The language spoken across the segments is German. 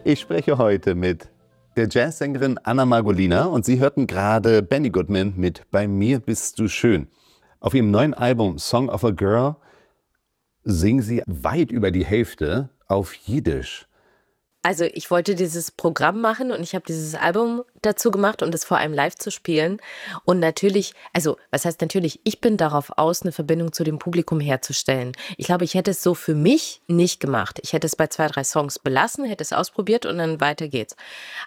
Ich spreche heute mit der Jazzsängerin Anna Margolina und Sie hörten gerade Benny Goodman mit Bei mir bist du schön. Auf ihrem neuen Album Song of a Girl singen Sie weit über die Hälfte auf Jiddisch. Also ich wollte dieses Programm machen und ich habe dieses Album dazu gemacht, um das vor allem live zu spielen. Und natürlich, also was heißt natürlich, ich bin darauf aus, eine Verbindung zu dem Publikum herzustellen. Ich glaube, ich hätte es so für mich nicht gemacht. Ich hätte es bei 2, 3 Songs belassen, hätte es ausprobiert und dann weiter geht's.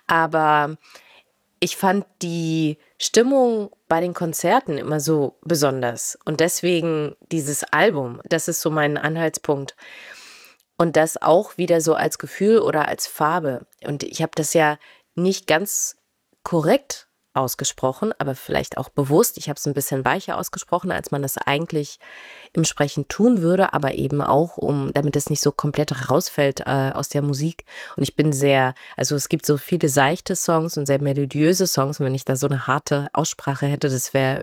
Aber ich fand die Stimmung bei den Konzerten immer so besonders. Und deswegen dieses Album, das ist so mein Anhaltspunkt. Und das auch wieder so als Gefühl oder als Farbe. Und ich habe das ja nicht ganz korrekt ausgesprochen, aber vielleicht auch bewusst. Ich habe es ein bisschen weicher ausgesprochen, als man das eigentlich im Sprechen tun würde, aber eben auch, damit es nicht so komplett rausfällt aus der Musik. Und ich bin also es gibt so viele seichte Songs und sehr melodiöse Songs. Und wenn ich da so eine harte Aussprache hätte,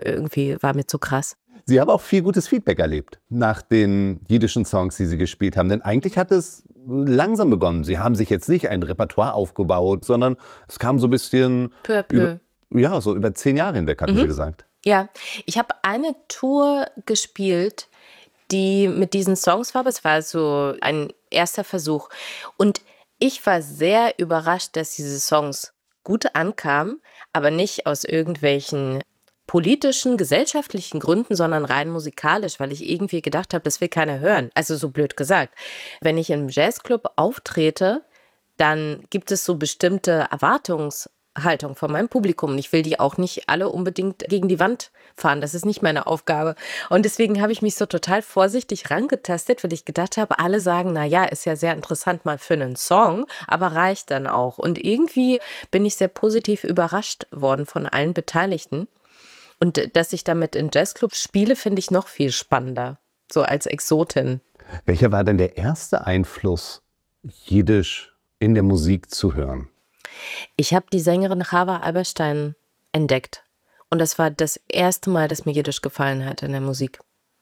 war mir zu krass. Sie haben auch viel gutes Feedback erlebt nach den jiddischen Songs, die Sie gespielt haben. Denn eigentlich hat es langsam begonnen. Sie haben sich jetzt nicht ein Repertoire aufgebaut, sondern es kam so ein bisschen Peu à peu. über 10 Jahre hinweg, hatten Sie gesagt. Ja, ich habe eine Tour gespielt, die mit diesen Songs war, aber es war so ein erster Versuch. Und ich war sehr überrascht, dass diese Songs gut ankamen, aber nicht aus irgendwelchen politischen, gesellschaftlichen Gründen, sondern rein musikalisch, weil ich irgendwie gedacht habe, das will keiner hören. Also so blöd gesagt. Wenn ich im Jazzclub auftrete, dann gibt es so bestimmte Erwartungshaltung von meinem Publikum. Und ich will die auch nicht alle unbedingt gegen die Wand fahren. Das ist nicht meine Aufgabe. Und deswegen habe ich mich so total vorsichtig rangetastet, weil ich gedacht habe, alle sagen, naja, ist ja sehr interessant mal für einen Song, aber reicht dann auch. Und irgendwie bin ich sehr positiv überrascht worden von allen Beteiligten. Und dass ich damit in Jazzclubs spiele, finde ich noch viel spannender, so als Exotin. Welcher war denn der erste Einfluss, Jiddisch in der Musik zu hören? Ich habe die Sängerin Chava Alberstein entdeckt. Und das war das erste Mal, dass mir Jiddisch gefallen hat in der Musik.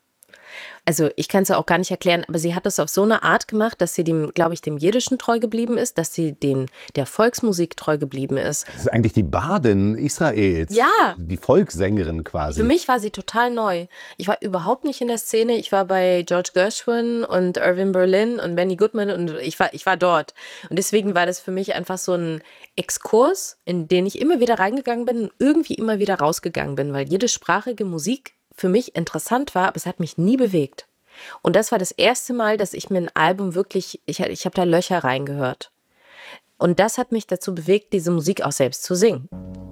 Also ich kann es ja auch gar nicht erklären, aber sie hat es auf so eine Art gemacht, dass sie dem Jiddischen treu geblieben ist, dass sie der Volksmusik treu geblieben ist. Das ist eigentlich die Bardin Israels. Ja. Die Volkssängerin quasi. Für mich war sie total neu. Ich war überhaupt nicht in der Szene. Ich war bei George Gershwin und Irving Berlin und Benny Goodman und ich war dort. Und deswegen war das für mich einfach so ein Exkurs, in den ich immer wieder reingegangen bin und irgendwie immer wieder rausgegangen bin, weil jiddischsprachige Musik für mich interessant war, aber es hat mich nie bewegt. Und das war das erste Mal, dass ich mir ein Album wirklich, ich habe da Löcher reingehört. Und das hat mich dazu bewegt, diese Musik auch selbst zu singen.